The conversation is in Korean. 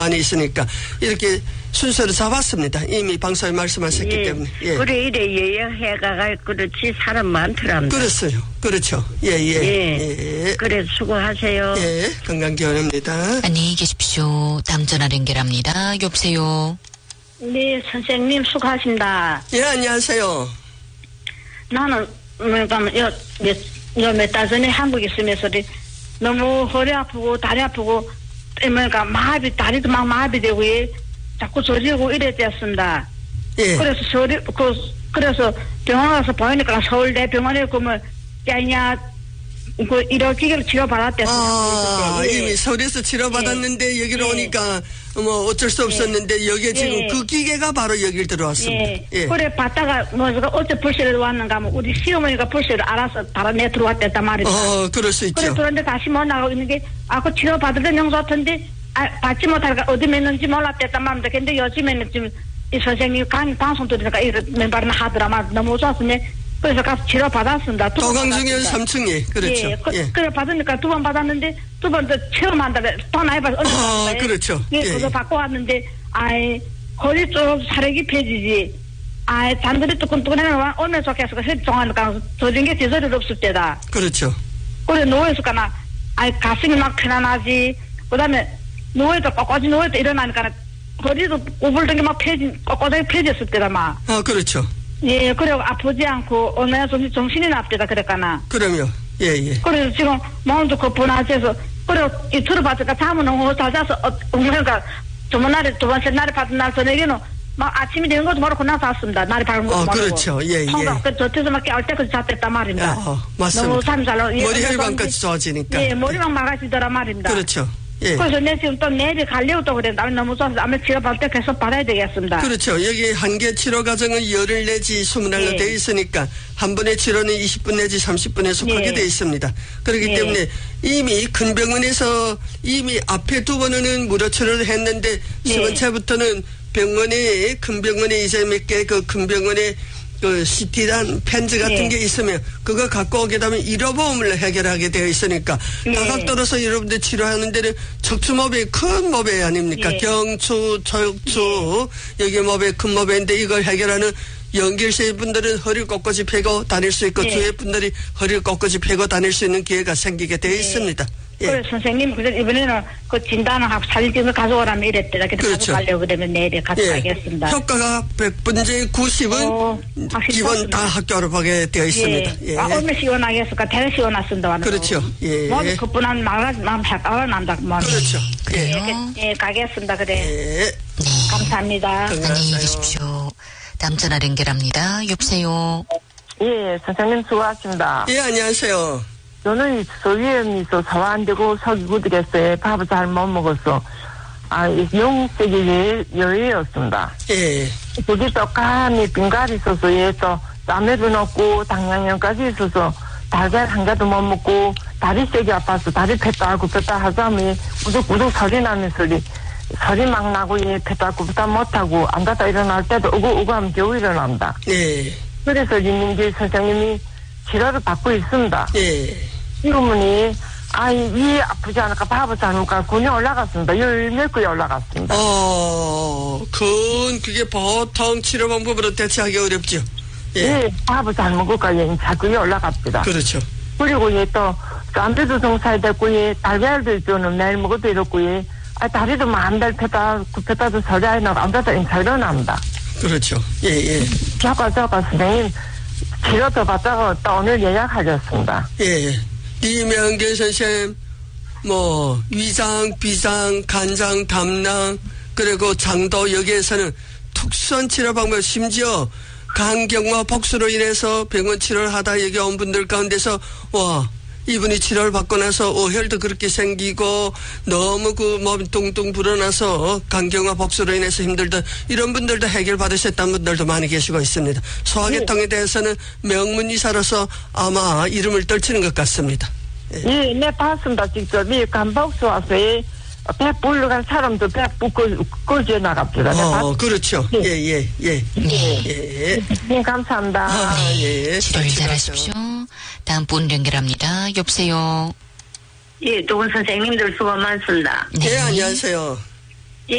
많이 있으니까 이렇게 순서를 잡았습니다. 이미 방송에 말씀하셨기 예. 때문에. 예. 그래 이래 여행해가 그렇지 사람 많더랍니다. 그렇어요. 그렇죠. 예예. 예. 예. 그래 수고하세요. 예. 건강 기원합니다. 안녕히 계십시오. 다음 전화 연결합니다. 여보세요. 네, 선생님 수고하십니다. 예, 안녕하세요. 나는 몇 달 전에 한국에 있으면서 너무 허리 아프고 다리 아프고 뭐니까 다리도 막 마비되고 자꾸 저리고 이래 됐습니다. 예. 그래서 병원 가서 보니까 서울대 병원에 가면 야냐 이렇게 치료받았댔어요. 이미 서울에서 치료받았는데 여기로 오니까 뭐 어쩔 수 없었는데 여기에 지금 그 기계가 바로 여길 들어왔습니다. 예. 그래 봤다가 어째 불씨를 왔는가 하면 우리 시어머니가 불씨를 알아서 바로 내 들어왔댔단 말이죠. 그럴 수 있죠. 그래 그런데 다시 못 나가고 있는 게 그 치료받을 영 좋던데 받지 못하니까 어디 맺는지 몰랐댔단 말입니다. 근데 요즘에는 지금 이 선생님 방송 들으니까 이런 맨발은 하더라만 너무 좋았으네. 그래서 가서 치료 받았습니다. 도강중현 3층에 그렇죠. 그래 받으니까 2번 받았는데 2번도 체험한다며 돈 많이 받았어요. 그렇죠. 그래서 받고 왔는데 허리 쪽 사력이 펴지지. 잔들이 뜨끈뜨끈해서 오면 좋겠어. 혈 종하니까 저런 게 제자리를 없을 때다. 그렇죠. 그래 누워있을까나 가슴이 막 편안하지. 그다음에 누워있다 꺾어지 누워있다 일어나니까 허리도 구불던 게 막 꺾어지 펴졌을 때다 막. 그렇죠. 예, 그래 아프지 않고 얼마나 정신이 납대다 그랬까나. 그럼요. 예. 그래서 지금 마음도 거분하셔서 그래 이 들어봤으니까 잠은 너무 잘 자서 그러니까 저번 날에 두 번째 날에 받은 날 저녁에는 막 아침이 되는 것도 모르고 나서 잤습니다. 날이 밝은 것도 모르고. 그렇죠. 예. 저태서 막 깨울 때까지 잤댔단 말입니다. 맞습니다. 너무 잠이 잘 머리 혈관까지 좋아지니까. 예, 머리만 막아지더라 말입니다. 그렇죠. 예. 그래서 내 지금 또 내일 가려고 또 그래. 나는 너무 좋아서 아마 치료받을 때 계속 받아야 되겠습니다. 그렇죠. 여기 한개 치료 과정은 열흘 내지 20날로 되어 있으니까 한 번의 치료는 20분 내지 30분에 속하게 되어 있습니다. 그렇기 때문에 이미 큰 병원에서 이미 앞에 2번은 무료 치료를 했는데 세 번째부터는 병원에 큰 병원에 이제 몇 개 그 큰 병원에 그 CT단 펜즈 같은 게 있으면 그거 갖고 오게 되면 잃어버림을 해결하게 되어 있으니까 다각도로서 여러분들 치료하는 데는 척추모배 큰 모배 아닙니까? 경추, 척추 여기 모배 큰 모배인데 이걸 해결하는 연결세 분들은 허리를 꺾어지 펴고 다닐 수 있고 주위 분들이 허리를 꺾어지 펴고 다닐 수 있는 기회가 생기게 되어 있습니다. 그래 선생님 이번에는 그 진단을 하고 사진 찍어 가져오라면 이랬더라. 그렇죠. 가져가려고 그러면 내일 가져가겠습니다. 효과가 100분 중에 90은 기본 다 합격하게 되어 있습니다. 얼마나 시원하겠을까? 대단히 시원했습니다. 그렇죠. 뭐 그뿐한 마음 잘 난다. 그렇죠. 가겠습니다. 그래. 감사합니다. 안녕히 계십시오. 다음 전화 연결합니다. 여보세요. 예, 선생님 수고하십니다. 예, 안녕하세요. 저는 소위염이 있어 소화 안 되고 속이 굳겠어요. 밥을 잘 못 먹었어. 영색이 여유였습니다. 예. 거기 또 간이 빈갈이 있어서 또 땀에도 넣고 당뇨까지 있어서 달걀 한 개도 못 먹고 다리 세게 아파서 다리 폈다 하자면 우둑우둑 소리 나는 소리 막 나고 폈다 못하고 안 갔다 일어날 때도 우고 하면 겨우 일어납니다. 예. 그래서 이민기 선생님이 치료를 받고 있습니다. 예. 이러면이 위 아프지 않을까 밥을 잘 먹을까 근이 올라갔습니다. 몇 개에 올라갔습니다. 그게 보통 치료 방법으로 대체하기 어렵죠. 밥을 잘 먹을까 자꾸에 올라갑니다. 그렇죠. 그리고 또 쌈배도 정사야 됐고 달걀도 있죠는 매일 먹어도 이렇고 다리도 만달 폈다도 소리 안 나고 안 갔다 잘 일어납니다. 그렇죠. 예. 저가 선생님 치료 더 받자고 또 오늘 예약하셨습니다. 예. 이명계 선생님, 위장, 비장, 간장, 담낭, 그리고 장도 여기에서는 특수한 치료 방법, 심지어 간경화 복수로 인해서 병원 치료를 하다 여기 온 분들 가운데서, 이분이 치료를 받고 나서 오혈도 그렇게 생기고 너무 그 몸 뚱뚱 불어나서 간경화 복수로 인해서 힘들다 이런 분들도 해결 받으셨다는 분들도 많이 계시고 있습니다. 소화계통에 대해서는 명문의사로서 아마 이름을 떨치는 것 같습니다. 네, 봤습니다. 직접 간복수 와서 배 불러간 사람도 배 꺼져 나갑니다. 그렇죠. 예. 네, 감사합니다. 치료를 잘하십시오. 다음 분 연결합니다. 여보세요. 예, 두 분 선생님들 수고 많습니다. 네, 안녕하세요.